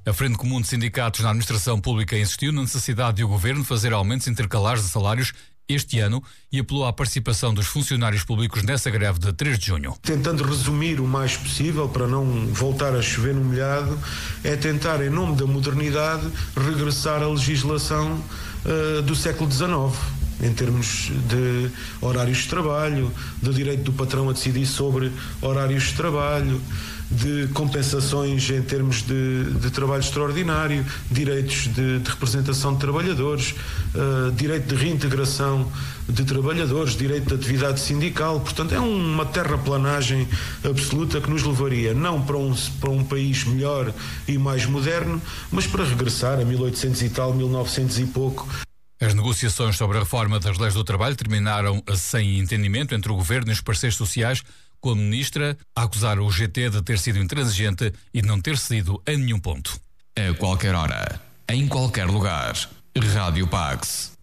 A Frente Comum de Sindicatos na Administração Pública insistiu na necessidade de o Governo fazer aumentos intercalares de salários este ano e apelou à participação dos funcionários públicos nessa greve de 3 de junho. Tentando resumir o mais possível, para não voltar a chover no molhado, é tentar, em nome da modernidade, regressar à legislação do século XIX, em termos de horários de trabalho, do direito do patrão a decidir sobre horários de trabalho, de compensações em termos de trabalho extraordinário, direitos de representação de trabalhadores, direito de reintegração de trabalhadores, direito de atividade sindical. Portanto, é uma terraplanagem absoluta que nos levaria não para um país melhor e mais moderno, mas para regressar a 1800 e tal, 1900 e pouco. As negociações sobre a reforma das leis do trabalho terminaram sem entendimento entre o Governo e os parceiros sociais, com a Ministra a acusar o GT de ter sido intransigente e de não ter cedido a nenhum ponto. A qualquer hora, em qualquer lugar. Rádio Pax.